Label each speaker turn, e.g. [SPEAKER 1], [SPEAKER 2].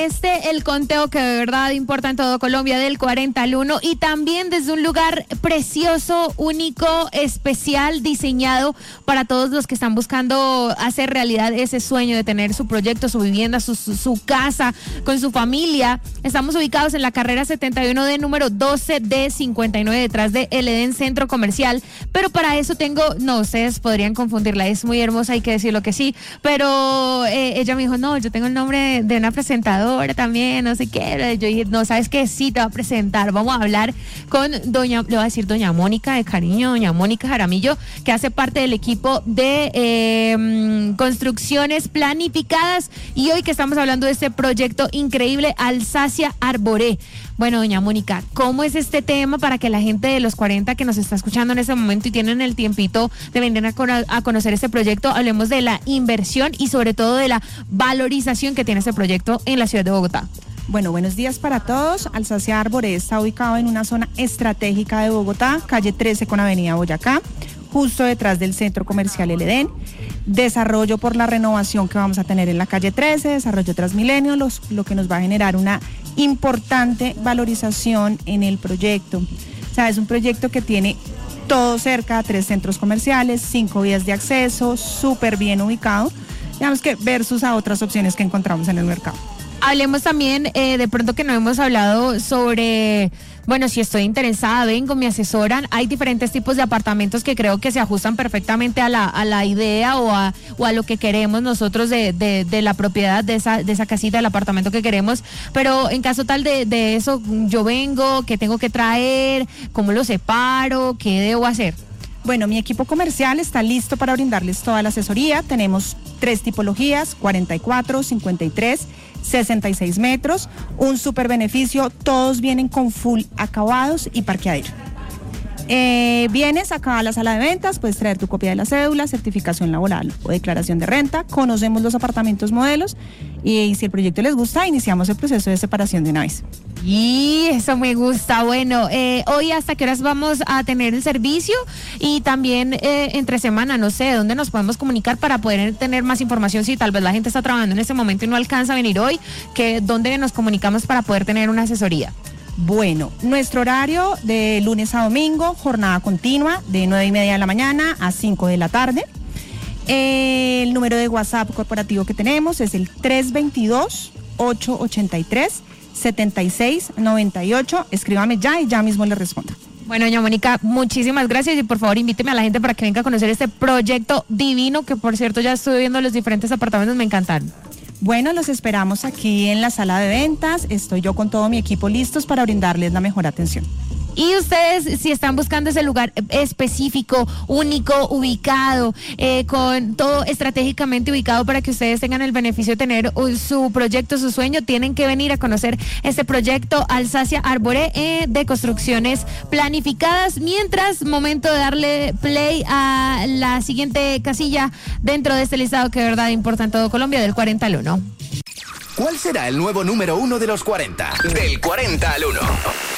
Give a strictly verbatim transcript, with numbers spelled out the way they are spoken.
[SPEAKER 1] Este, el conteo que de verdad importa en todo Colombia, del cuarenta al uno, y también desde un lugar precioso, único, especial, diseñado para todos los que están buscando hacer realidad ese sueño de tener su proyecto, su vivienda, su, su, su casa, con su familia. Estamos ubicados en la carrera setenta y uno D, número doce D cincuenta y nueve, detrás de El Edén Centro Comercial. Pero para eso tengo, no, ustedes podrían confundirla, es muy hermosa, hay que decirlo que sí, pero eh, ella me dijo, no, yo tengo el nombre de, de una presentadora también, no sé qué. Yo dije, no, ¿sabes qué? Sí, te va a presentar. Vamos a hablar con doña, le voy a decir doña Mónica, de cariño, doña Mónica Jaramillo, que hace parte del equipo de eh, construcciones planificadas, y hoy que estamos hablando de este proyecto increíble, Alsacia Arboré. Bueno, doña Mónica, ¿cómo es este tema para que la gente de los cuarenta que nos está escuchando en este momento y tienen el tiempito de venir a, con, a conocer este proyecto, hablemos de la inversión y sobre todo de la valorización que tiene este proyecto en la ciudad de Bogotá?
[SPEAKER 2] Bueno, buenos días para todos. Alsacia Arboré está ubicado en una zona estratégica de Bogotá, calle trece con avenida Boyacá, justo detrás del Centro Comercial El Edén. Desarrollo por la renovación que vamos a tener en la calle trece, desarrollo Transmilenio, los, lo que nos va a generar una importante valorización en el proyecto. O sea, es un proyecto que tiene todo cerca, tres centros comerciales, cinco vías de acceso, súper bien ubicado, digamos que versus a otras opciones que encontramos en el mercado.
[SPEAKER 1] Hablemos también, eh, de pronto que no hemos hablado sobre, bueno, si estoy interesada, vengo, me asesoran. Hay diferentes tipos de apartamentos que creo que se ajustan perfectamente a la, a la idea o a, o a lo que queremos nosotros de, de, de la propiedad, de esa, de esa casita, del apartamento que queremos. Pero en caso tal de, de eso, yo vengo, ¿qué tengo que traer? ¿Cómo lo separo? ¿Qué debo hacer?
[SPEAKER 2] Bueno, mi equipo comercial está listo para brindarles toda la asesoría. Tenemos tres tipologías, cuarenta y cuatro, cincuenta y tres, sesenta y seis metros, un súper beneficio, todos vienen con full acabados y parqueadero. Eh, vienes acá a la sala de ventas, puedes traer tu copia de la cédula, certificación laboral o declaración de renta, conocemos los apartamentos modelos y si el proyecto les gusta, iniciamos el proceso de separación de una vez.
[SPEAKER 1] Y eso me gusta. Bueno, eh, hoy hasta qué horas vamos a tener el servicio, y también eh, entre semana, no sé, ¿dónde nos podemos comunicar para poder tener más información? Si tal vez la gente está trabajando en este momento y no alcanza a venir hoy, que ¿dónde nos comunicamos para poder tener una asesoría?
[SPEAKER 2] Bueno, nuestro horario de lunes a domingo, jornada continua de nueve y media de la mañana a cinco de la tarde. Eh, el número de WhatsApp corporativo que tenemos es el tres dos dos, ocho ocho tres, siete seis nueve ocho. Escríbame ya y ya mismo le respondo.
[SPEAKER 1] Bueno, doña Mónica, muchísimas gracias, y por favor invíteme a la gente para que venga a conocer este proyecto divino, que por cierto ya estuve viendo los diferentes apartamentos, me encantaron.
[SPEAKER 2] Bueno, los esperamos aquí en la sala de ventas. Estoy yo con todo mi equipo listos para brindarles la mejor atención.
[SPEAKER 1] Y ustedes, si están buscando ese lugar específico, único, ubicado, eh, con todo estratégicamente ubicado para que ustedes tengan el beneficio de tener uh, su proyecto, su sueño, tienen que venir a conocer este proyecto Alsacia Arboré eh, de construcciones planificadas. Mientras, momento de darle play a la siguiente casilla dentro de este listado que de verdad importa en todo Colombia, del cuarenta al uno.
[SPEAKER 3] ¿Cuál será el nuevo número uno de los cuarenta? Del cuarenta al uno.